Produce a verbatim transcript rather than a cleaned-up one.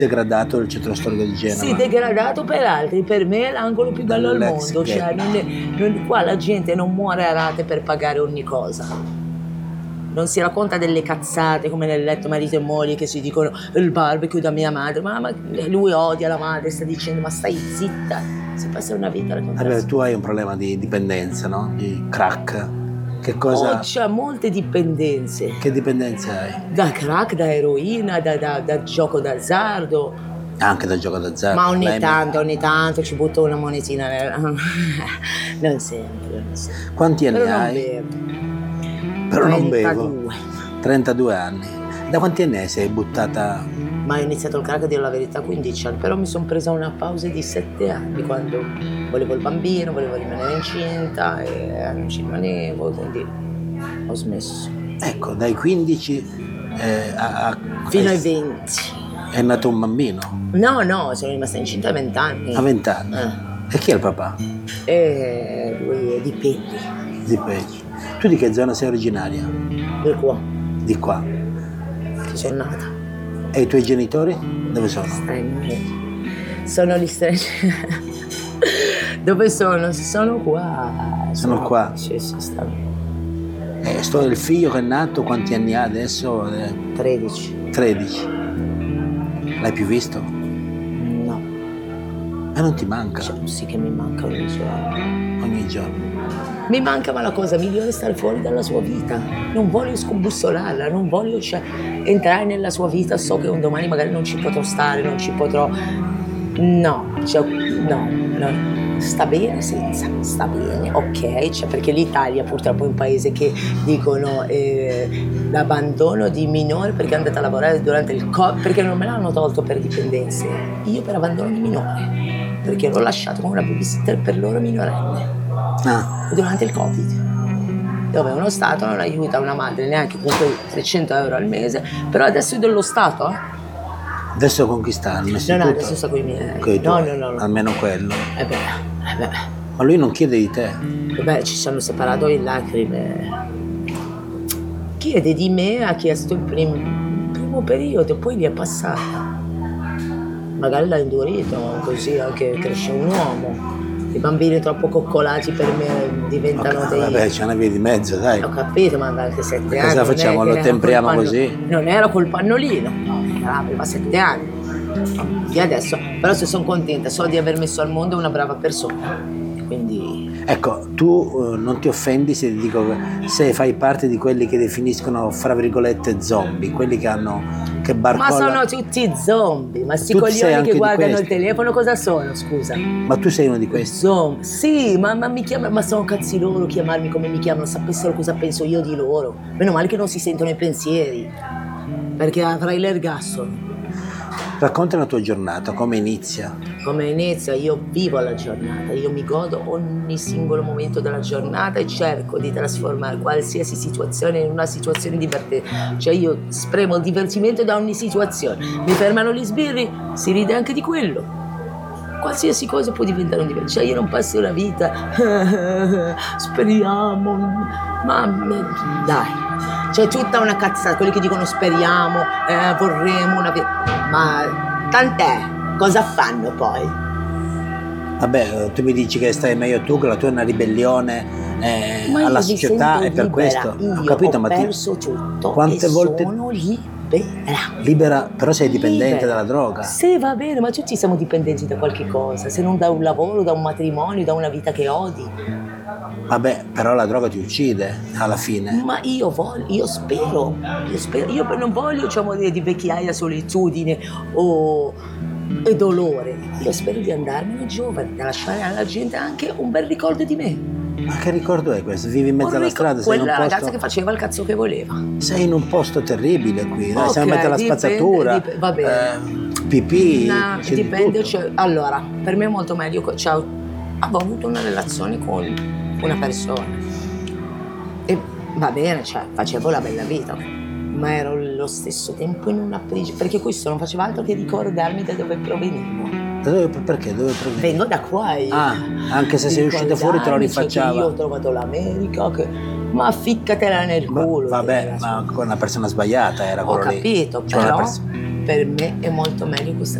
degradato il centro storico di Genova. Sì, degradato per altri, per me è l'angolo più bello al L'ex mondo, cioè, ghetto. non è- non- qua la gente non muore a rate per pagare ogni cosa. Non si racconta delle cazzate come nel letto marito e moglie che si dicono il barbecue da mia madre, ma, ma lui odia la madre, sta dicendo ma stai zitta, si passa una vita a raccontare. Vabbè, tu hai un problema di dipendenza, no? Di crack. Che cosa? Oh, c'ha molte dipendenze. Che dipendenza hai? Da crack, da eroina, da, da, da gioco d'azzardo. Anche dal gioco d'azzardo. Ma ogni L'hai- tanto, ogni tanto ci butto una monetina nella... Non sempre, non sempre. Quanti anni Però non hai? bevo. Però non bevo. trentadue. trentadue anni. Da quanti anni sei buttata? Ma ho iniziato il crack a dire la verità quindici anni, però mi sono presa una pausa di sette anni quando volevo il bambino, volevo rimanere incinta e non ci rimanevo, quindi ho smesso. Ecco, dai quindici eh, a, a- Fino è, ai venti. è nato un bambino. No, no, sono rimasta incinta a venti anni. A venti anni. Eh. E chi è il papà? E lui è di Pelli, Di Pecci. Tu di che zona sei originaria? del qua, Di qua. che sono nata. E i tuoi genitori? Dove sono? Stranieri. Sono gli stranieri. Dove sono? Sono qua. Sono qua? Sì, sì, stanno. Eh, sto il figlio che è nato, quanti anni ha adesso? Eh, tredici. tredici. L'hai più visto? No. E non ti manca Cioè, sì che mi manca ogni giorno. ogni giorno. Mi manca, ma la cosa migliore è stare fuori dalla sua vita. Non voglio scombussolarla, non voglio cioè, entrare nella sua vita. So che un domani magari non ci potrò stare, non ci potrò. No, cioè, no, no. Sta bene senza, sta bene, ok, cioè, perché l'Italia purtroppo è un paese che dicono eh, l'abbandono di minore perché è andata a lavorare durante il Covid, perché non me l'hanno tolto per dipendenze, io per abbandono di minore, perché l'ho lasciato come una babysitter per loro minorenne. Ah, Durante il Covid, dove uno Stato non aiuta una madre neanche con quei trecento euro al mese, però adesso è dello Stato, eh? adesso conquista il No, istituto. no, adesso sta con i miei. Coi No, tuoi, no, no, no. Almeno quello. Eh beh, eh beh, Ma lui non chiede di te. eh beh, ci siamo separati in lacrime. Chiede di me, ha chiesto il primo, il primo periodo, poi gli è passata. Magari l'ha indurito, così anche cresce un uomo. I bambini troppo coccolati per me diventano Ok, dei... Vabbè, c'è una via di mezzo, dai. Ho capito, ma anche sette Ma anni. cosa non è facciamo? che Lo era tempriamo col panno- così? Non era col pannolino, era aveva sette anni. E adesso, però se sono contenta, so di aver messo al mondo una brava persona. Quindi. Ecco, tu eh, non ti offendi se ti dico che se fai parte di quelli che definiscono, fra virgolette, zombie, quelli che hanno, che Ma barcollano. sono tutti zombie, ma sti Tu sei coglioni anche che di guardano il questi. telefono cosa sono, scusa? Ma tu sei uno di questi. Zombie. Sì, ma, ma mi chiamano, ma sono cazzi loro chiamarmi come mi chiamano, sapessero cosa penso io di loro. Meno male che non si sentono i pensieri, perché avrai l'ergastolo. Racconta la tua giornata, come inizia. Come inizia, io vivo la giornata, io mi godo ogni singolo momento della giornata e cerco di trasformare qualsiasi situazione in una situazione divertente. Cioè io spremo il divertimento da ogni situazione. Mi fermano gli sbirri, si ride anche di quello. Qualsiasi cosa può diventare un divertimento. Cioè io non passo la vita, speriamo, ma dai. C'è tutta una cazzata, quelli che dicono speriamo, eh, vorremmo una vita. Ma tant'è, cosa fanno poi? Vabbè, tu mi dici che stai meglio tu, che la tua è una ribellione eh, Ma io alla mi società sento e per libera. questo. Io Ho capito, ho ma ti- perso tutto quante e volte sono libera. libera, però sei dipendente Libera. dalla droga. Sì, va bene, ma tutti siamo dipendenti da qualche cosa, se non da un lavoro, da un matrimonio, da una vita che odi. Vabbè, però la droga ti uccide alla fine. Ma io voglio, io spero, io spero, io non voglio cioè, morire di vecchiaia, solitudine o e dolore. Io spero di andarmene giovane, da lasciare alla gente anche un bel ricordo di me. Ma che ricordo è questo? Vivi in mezzo Un alla ricor- strada, sei in, Quella un ragazza posto, che faceva il cazzo che voleva. sei in un posto terribile qui, dai, Ok, siamo in mezzo alla dipende, spazzatura, dip- va bene. eh, pipì, No, c'è di dipende, tutto. cioè, allora, per me è molto meglio, co- cioè, avevo avuto una relazione con una persona e va bene, cioè, facevo la bella vita, ma ero allo stesso tempo in una prigione, perché questo non faceva altro che ricordarmi da dove provenivo. Da dove, perché? Dove provieni? Vengo da qua io. Ah, anche se sei uscita fuori te lo Ricordarmi, cioè, che rifacciava. io ho trovato l'America, che... ma ficcatela nel Ma- culo. vabbè, te, ma con una persona sbagliata era Ho quello lì. capito, Cioè, una però pers- per me è molto meglio questa